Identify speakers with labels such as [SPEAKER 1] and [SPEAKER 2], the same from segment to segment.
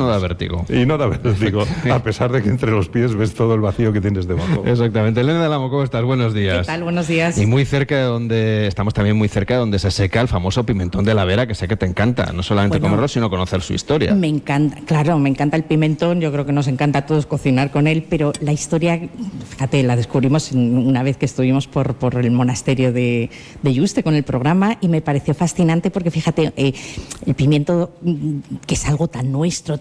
[SPEAKER 1] da vértigo.
[SPEAKER 2] Y no da vértigo, a pesar de que entre los pies ves todo el vacío que tienes debajo.
[SPEAKER 1] Exactamente. Elena del Amo, ¿cómo estás? Buenos días.
[SPEAKER 3] ¿Qué tal? Buenos días.
[SPEAKER 1] Y muy cerca de donde estamos también muy cerca de donde se seca el famoso pimentón de la Vera, que sé que te encanta, no solamente comerlo, sino conocer su historia.
[SPEAKER 3] Me encanta, claro, me encanta el pimentón, yo creo que nos encanta a todos cocinar con él, pero la historia, fíjate, la descubrimos una vez que estuvimos por el monasterio de Yuste con el programa y me pareció fascinante porque fíjate, el pimiento, que es algo tan nuestro,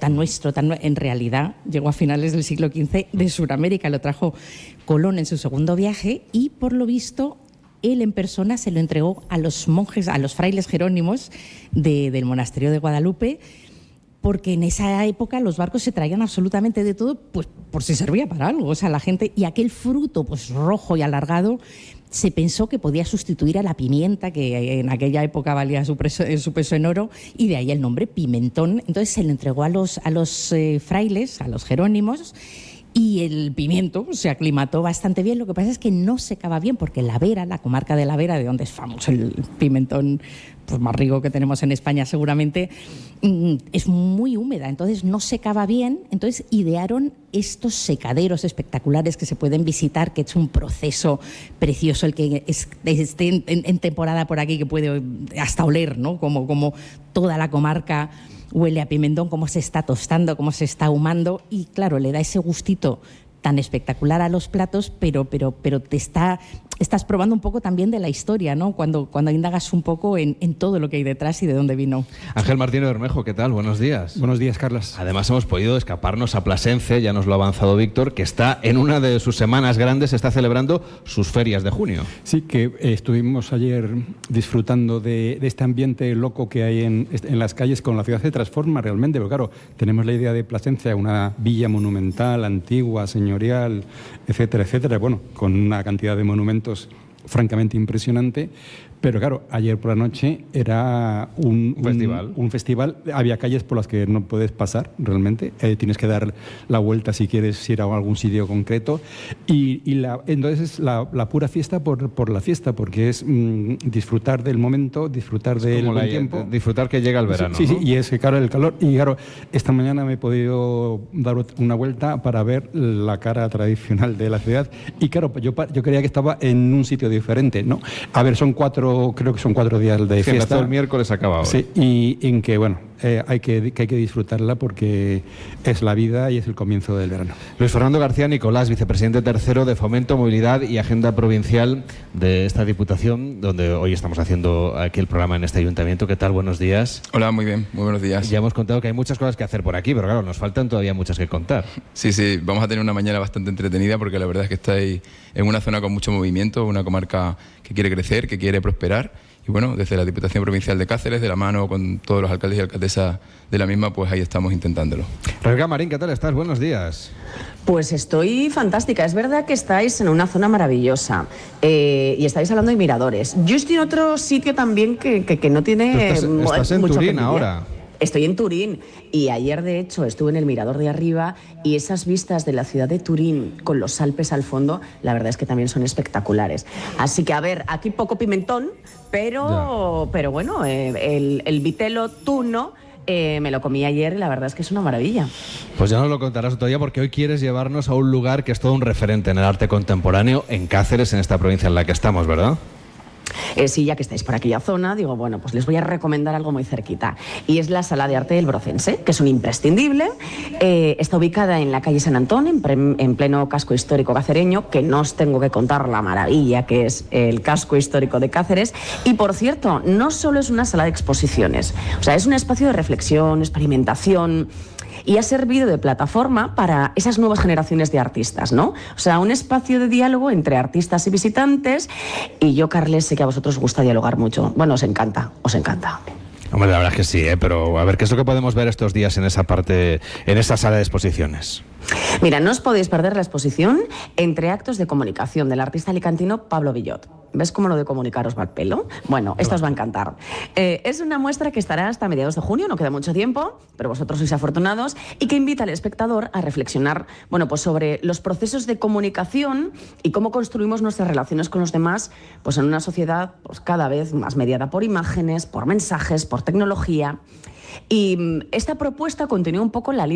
[SPEAKER 3] en realidad llegó a finales del siglo XV de Sudamérica, lo trajo Colón en su segundo viaje y por lo visto él en persona se lo entregó a los monjes, a los frailes jerónimos del monasterio de Guadalupe, porque en esa época los barcos se traían absolutamente de todo, pues por si servía para algo, o sea, la gente, y aquel fruto pues rojo y alargado, se pensó que podía sustituir a la pimienta, que en aquella época valía su peso en oro, y de ahí el nombre pimentón. Entonces se lo entregó a los frailes, a los jerónimos, y el pimiento se aclimató bastante bien. Lo que pasa es que no secaba bien porque la Vera, la comarca de la Vera, de donde es famoso el pimentón pues más rico que tenemos en España seguramente, es muy húmeda, entonces no secaba bien. Entonces idearon estos secaderos espectaculares que se pueden visitar, que es un proceso precioso el que esté en temporada por aquí, que puede hasta oler, ¿no? Como toda la comarca huele a pimentón, cómo se está tostando, cómo se está ahumando, y claro, le da ese gustito tan espectacular a los platos, pero te estás probando un poco también de la historia, ¿no? Cuando indagas un poco en todo lo que hay detrás y de dónde vino.
[SPEAKER 1] Ángel Martínez Bermejo, ¿qué tal? Buenos días.
[SPEAKER 4] Buenos días, Carlos.
[SPEAKER 1] Además hemos podido escaparnos a Plasencia, ya nos lo ha avanzado Víctor, que está en una de sus semanas grandes, está celebrando sus ferias de junio.
[SPEAKER 4] Sí, que estuvimos ayer disfrutando de este ambiente loco que hay en las calles, con la ciudad se transforma realmente, pero claro, tenemos la idea de Plasencia, una villa monumental, antigua, señorial, etcétera, etcétera, bueno, con una cantidad de monumentos francamente impresionante, pero claro, ayer por la noche era un festival, había calles por las que no puedes pasar realmente, tienes que dar la vuelta si quieres ir a algún sitio concreto, entonces es la pura fiesta por la fiesta, porque es disfrutar del momento, disfrutar del buen tiempo.
[SPEAKER 1] Disfrutar que llega el verano.
[SPEAKER 4] Sí,
[SPEAKER 1] ¿no?
[SPEAKER 4] Sí, y es que claro, el calor, y claro, esta mañana me he podido dar una vuelta para ver la cara tradicional de la ciudad, y claro, yo creía que estaba en un sitio diferente, ¿no? A ver, creo que son 4 días de fiesta.
[SPEAKER 1] Empezó el miércoles, acaba hoy.
[SPEAKER 4] Sí, y en que, bueno, hay que disfrutarla porque es la vida y es el comienzo del verano.
[SPEAKER 1] Luis Fernando García Nicolás, vicepresidente tercero de Fomento, Movilidad y Agenda Provincial de esta Diputación, donde hoy estamos haciendo aquí el programa en este ayuntamiento. ¿Qué tal? Buenos días.
[SPEAKER 5] Hola, muy bien, muy buenos días.
[SPEAKER 1] Ya hemos contado que hay muchas cosas que hacer por aquí, pero claro, nos faltan todavía muchas que contar.
[SPEAKER 5] Sí, vamos a tener una mañana bastante entretenida porque la verdad es que estáis en una zona con mucho movimiento, una comarca que quiere crecer, que quiere prosperar. Y bueno, desde la Diputación Provincial de Cáceres, de la mano con todos los alcaldes y alcaldesas de la misma, pues ahí estamos intentándolo.
[SPEAKER 1] Rebeca Marín, ¿qué tal estás? Buenos días.
[SPEAKER 6] Pues estoy fantástica. Es verdad que estáis en una zona maravillosa y estáis hablando de miradores. Yo estoy en otro sitio también que no tiene
[SPEAKER 1] estás en
[SPEAKER 6] mucho
[SPEAKER 1] Turín
[SPEAKER 6] que
[SPEAKER 1] ahora.
[SPEAKER 6] Estoy en Turín y ayer, de hecho, estuve en el mirador de arriba y esas vistas de la ciudad de Turín con los Alpes al fondo, la verdad es que también son espectaculares. Así que, a ver, aquí poco pimentón, pero bueno, el vitelo tuno me lo comí ayer y la verdad es que es una maravilla.
[SPEAKER 1] Pues ya nos lo contarás otro día, porque hoy quieres llevarnos a un lugar que es todo un referente en el arte contemporáneo en Cáceres, en esta provincia en la que estamos, ¿verdad?
[SPEAKER 6] Sí, ya que estáis por aquella zona, digo, bueno, pues les voy a recomendar algo muy cerquita. Y es la Sala de Arte del Brocense, que es un imprescindible. Está ubicada en la calle San Antón, en pleno casco histórico cacereño, que no os tengo que contar la maravilla que es el casco histórico de Cáceres. Y, por cierto, no solo es una sala de exposiciones, o sea, es un espacio de reflexión, experimentación, y ha servido de plataforma para esas nuevas generaciones de artistas, ¿no? O sea, un espacio de diálogo entre artistas y visitantes, y yo, Carles, sé que a vosotros os gusta dialogar mucho. Bueno, os encanta, os encanta.
[SPEAKER 1] Hombre, la verdad es que sí, pero a ver, ¿qué es lo que podemos ver estos días en esa parte, en esa sala de exposiciones?
[SPEAKER 6] Mira, no os podéis perder la exposición Entre actos de comunicación del artista alicantino Pablo Villot. ¿Ves cómo lo de comunicaros va al pelo? Bueno, esto os va a encantar. Es una muestra que estará hasta mediados de junio, no queda mucho tiempo, pero vosotros sois afortunados, y que invita al espectador a reflexionar, bueno, pues sobre los procesos de comunicación y cómo construimos nuestras relaciones con los demás, pues en una sociedad pues cada vez más mediada por imágenes, por mensajes, por tecnología. Y esta propuesta continúa un poco en la línea